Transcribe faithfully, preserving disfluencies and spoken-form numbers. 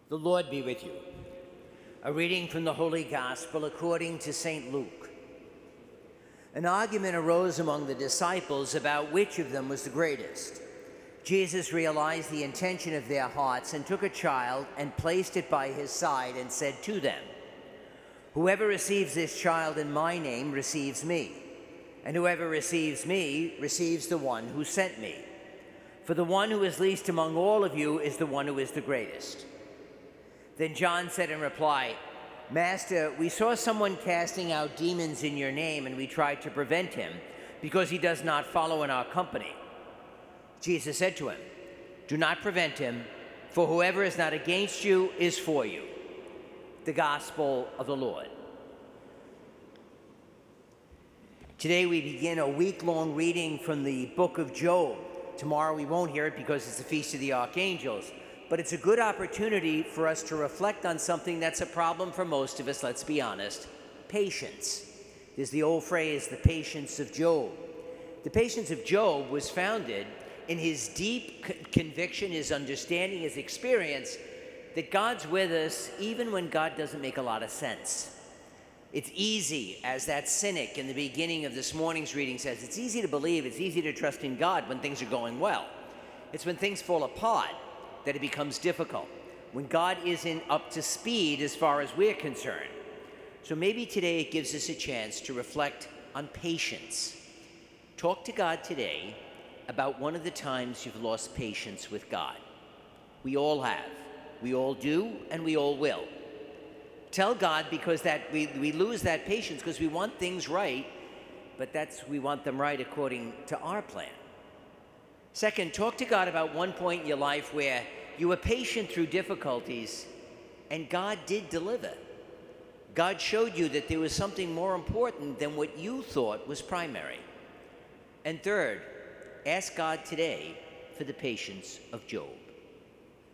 The Lord be with you. A reading from the Holy Gospel according to Saint Luke. An argument arose among the disciples about which of them was the greatest. Jesus realized the intention of their hearts and took a child and placed it by his side and said to them, "Whoever receives this child in my name receives me, and whoever receives me receives the one who sent me. For the one who is least among all of you is the one who is the greatest." Then John said in reply, "Master, we saw someone casting out demons in your name, and we tried to prevent him because he does not follow in our company." Jesus said to him, "Do not prevent him, for whoever is not against you is for you." The Gospel of the Lord. Today we begin a week-long reading from the book of Job. Tomorrow we won't hear it because it's the Feast of the Archangels, but it's a good opportunity for us to reflect on something that's a problem for most of us, let's be honest: patience. There's the old phrase, the patience of Job. The patience of Job was founded in his deep conviction, his understanding, his experience that God's with us even when God doesn't make a lot of sense. It's easy, as that cynic in the beginning of this morning's reading says, it's easy to believe, it's easy to trust in God when things are going well. It's when things fall apart that it becomes difficult, when God isn't up to speed as far as we're concerned. So maybe today it gives us a chance to reflect on patience. Talk to God today about one of the times you've lost patience with God. We all have. We all do, and we all will. Tell God, because that we, we lose that patience because we want things right, but that's we want them right according to our plan. Second, talk to God about one point in your life where you were patient through difficulties and God did deliver. God showed you that there was something more important than what you thought was primary. And third, ask God today for the patience of Job.